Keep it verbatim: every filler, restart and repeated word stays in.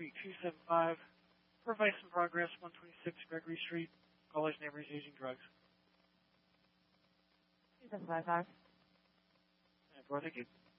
Suite two seven five, for Vice in Progress, one twenty-six Gregory Street. Caller's neighbors using drugs. two seven five five. And for thank you.